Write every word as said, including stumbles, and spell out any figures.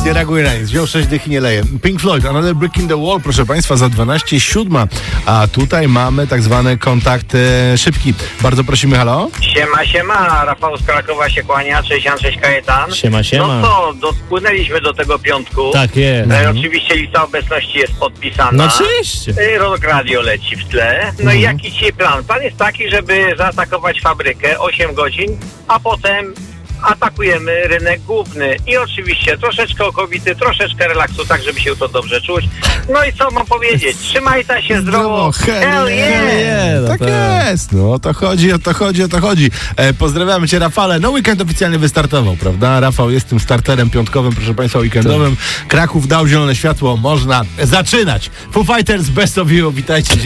nie reaguje na nic. Wziął sześć dych i nie leje. Pink Floyd, Another Brick in the Wall, proszę Państwa, za dwanaście siódma. A tutaj mamy tak zwany kontakt e, szybki. Bardzo prosimy, halo? Siema, siema, Rafał z Krakowa się kłania, cześć, Jan, cześć, Kajetan. Siema, siema. No to, dopłynęliśmy do tego piątku. Tak jest. E, oczywiście lista obecności jest podpisana. No oczywiście. E, Rock Radio leci w tle. No Mhm. i jaki dzisiaj plan? Plan jest taki, żeby zaatakować fabrykę osiem godzin, a potem atakujemy rynek główny. I oczywiście troszeczkę okowity, troszeczkę relaksu, tak żeby się to dobrze czuć. No i co mam powiedzieć? Trzymajcie się zdrowo. Hell Hell yeah. yeah! Nie, no Tak to- jest, no o to chodzi, o to chodzi, o to chodzi. E, pozdrawiamy Cię, Rafale. No weekend oficjalnie wystartował, prawda? Rafał jest tym starterem piątkowym, proszę Państwa, weekendowym. Kraków dał zielone światło, można zaczynać. Foo Fighters, Best of You, witajcie.